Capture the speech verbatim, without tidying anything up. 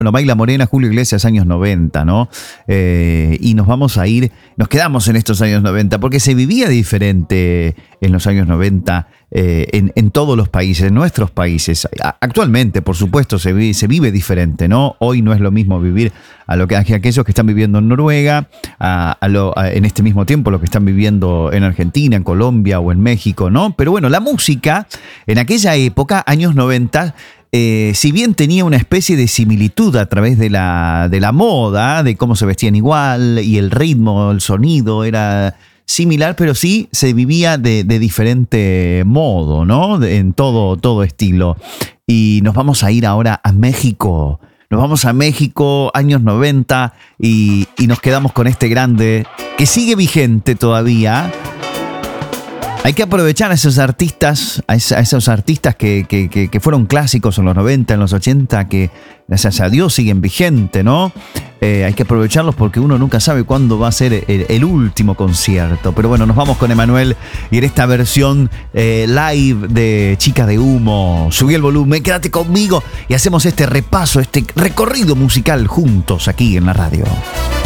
Bueno, Baila Morena, Julio Iglesias, años noventa, ¿no? Eh, y nos vamos a ir, nos quedamos en estos años noventa, porque se vivía diferente en los años noventa eh, en, en todos los países, en nuestros países. Actualmente, por supuesto, se vive, se vive diferente, ¿no? Hoy no es lo mismo vivir a lo que a aquellos que están viviendo en Noruega, a, a lo, a, en este mismo tiempo, lo que están viviendo en Argentina, en Colombia o en México, ¿no? Pero bueno, la música, en aquella época, años noventa, Eh, si bien tenía una especie de similitud a través de la, de la moda, de cómo se vestían igual y el ritmo, el sonido era similar, pero sí se vivía de, de diferente modo, ¿no? De, en todo, todo estilo. Y nos vamos a ir ahora a México. Nos vamos a México, años noventa, y, y nos quedamos con este grande que sigue vigente todavía. Hay que aprovechar a esos artistas, a esos artistas que, que, que, que fueron clásicos en los noventa, en los ochenta, que gracias a Dios siguen vigentes, ¿no? Eh, hay que aprovecharlos porque uno nunca sabe cuándo va a ser el, el último concierto. Pero bueno, nos vamos con Emanuel y en esta versión eh, live de Chicas de Humo. Subí el volumen, quédate conmigo y hacemos este repaso, este recorrido musical juntos aquí en la radio.